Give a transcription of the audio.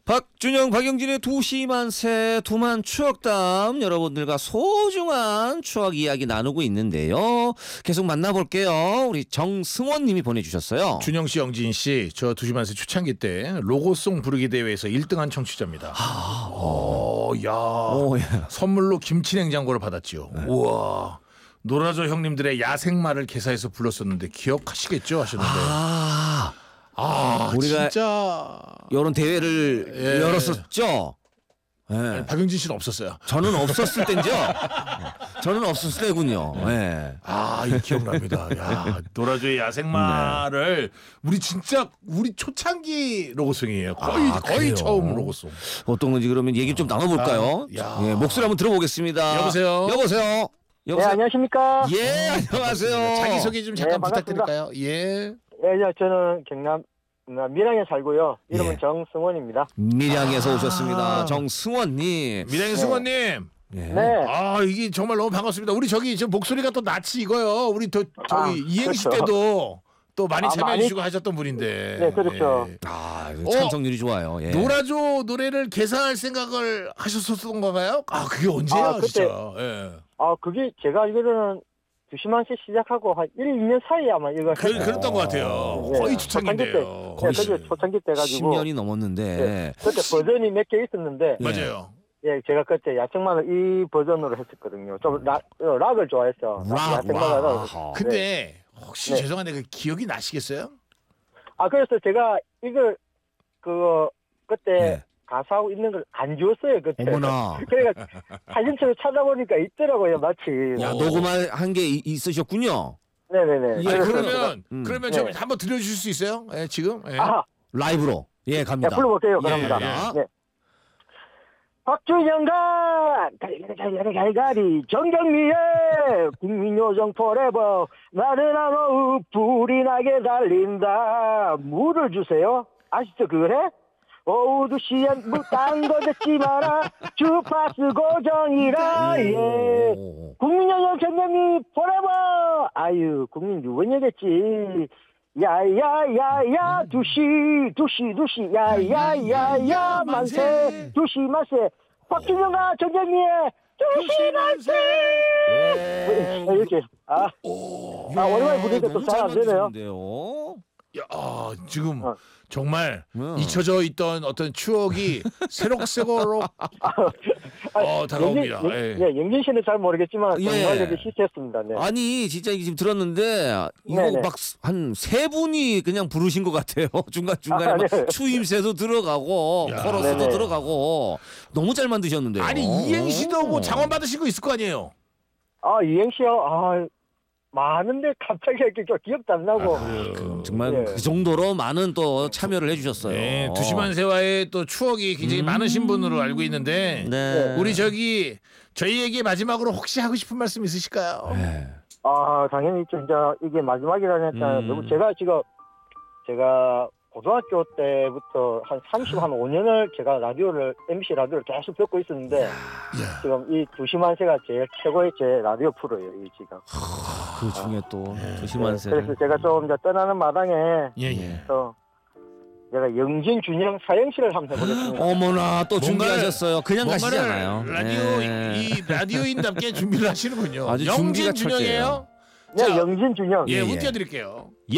박준영, 박영진의 두시만세 두만 추억담 여러분들과 소중한 추억 이야기 나누고 있는데요. 계속 만나볼게요. 우리 정승원 님이 보내주셨어요. 준영 씨, 영진 씨, 저 두시만세 초창기 때 로고송 부르기 대회에서 1등한 청취자입니다. 예. 선물로 김치 냉장고를 받았지요. 네. 우와. 노라조 형님들의 야생마를 개사해서 불렀었는데 기억하시겠죠? 하셨는데. 우리가 진짜 이런 대회를 열었었죠. 예. 박영진 씨는 없었어요. 저는 없었을 때죠. 저는 없었을 때군요. 예. 이 기억납니다. 야, 노라조의 야생마를 우리 초창기 로고송이에요. 거의 그래요? 처음 로고송. 어떤 건지 그러면 얘기 좀 나눠볼까요? 예, 목소리 한번 들어보겠습니다. 여보세요? 네, 안녕하십니까? 예, 안녕하세요. 자기소개 좀 잠깐 반갑습니다. 부탁드릴까요? 예. 저는 경남 밀양에 살고요. 이름은 예. 정승원입니다. 밀양에서 오셨습니다. 정승원님. 밀양의 승원님. 예. 네. 이게 정말 너무 반갑습니다. 우리 저기 지금 목소리가 또 낯이 익어요. 우리 이행시 그렇죠. 때도 또 많이 참여해 많이? 주시고 하셨던 분인데. 네, 그렇죠. 예. 참석률이 좋아요. 예. 노라조 노래를 개사할 생각을 하셨었던 건가요? 그게 언제야, 그때- 진짜. 예. 그게 제가 알기로는 두시만세 시작하고 한 1, 2년 사이에 아마 이거 그랬던 것 같아요. 네. 거의 초창기인데요. 거의 그게 초창기 때 가지고 10년이 넘었는데. 네. 그때 버전이 몇 개 있었는데 예. 맞아요. 예, 제가 그때 야생마를 이 버전으로 했었거든요. 좀 락을 좋아했어. 야생마가 락. 근데 혹시 네. 죄송한데 그 기억이 나시겠어요? 그래서 제가 이걸 그때 네. 가사하고 있는 걸 안 지웠어요 그때. 어머나. 그러니까 사진첩을 찾아보니까 있더라고요 마치. 야, 녹음한 게 있으셨군요. 네네네. 예, 그래서 그러면 제가- 좀 네. 한번 들려주실 수 있어요? 예, 지금? 예. 라이브로. 예, 갑니다. 불러볼게요. 예, 그럽니다. 예. 네. 박준영과 갈갈이 정경미의 국민요정 포레버 나른한 오후 불이 나게 달린다. 물을 주세요. 아시죠 그 노래? 오후 2시엔 딴거 듣지 마라. 주파수 고정이라. 예. 국민요정 정경미 포레버. 국민 유번이겠지. 야야야야 두시 야야야야 만세 두시 만세 박준영아 전쟁미에 두시 만세 이렇게 오랜만에 부르니까 또 잘 안 되네요. 야, 지금 정말 음. 잊혀져 있던 어떤 추억이 새록새록 다가옵니다. 영진 씨는 잘 모르겠지만 예. 정말 되게 시시했습니다. 네. 아니, 진짜 이게 지금 들었는데 이거 네네. 막 한 세 분이 그냥 부르신 것 같아요. 중간중간에 막 네. 추임새도 들어가고 야. 코러스도 네네. 들어가고 너무 잘 만드셨는데요. 아니 이행시도 뭐 장원 받으신 거 있을 거 아니에요? 이행시요. 많은데 갑자기 이렇게 기억도 안 나고. 정말 예. 그 정도로 많은 또 참여를 해주셨어요. 네, 두시만세와의 또 추억이 굉장히 많으신 분으로 알고 있는데 네. 우리 저희에게 마지막으로 혹시 하고 싶은 말씀 있으실까요? 네. 당연히 진짜 이게 마지막이라니까 너무 제가 고등학교 때부터 한 5년을 제가 MBC 라디오를 계속 듣고 있었는데 지금 이 두시만세가 제일 최고의 제 라디오 프로예요, 이 지금. 그 중에 또 그래서 두시만세를. 제가 좀 이제 떠나는 마당에 예. 또 제가 영진 준영 사형시를 한번 해보겠습니다. 어머나 또 뭔가를- 준비하셨어요. 그냥 가시지 않아요. 네. 라디오인답게 준비를 하시는군요. 아주 영진 준비가 준영이에요? 네, 자, 영진 준영. 예, 예, 운 예. 띄워드릴게요.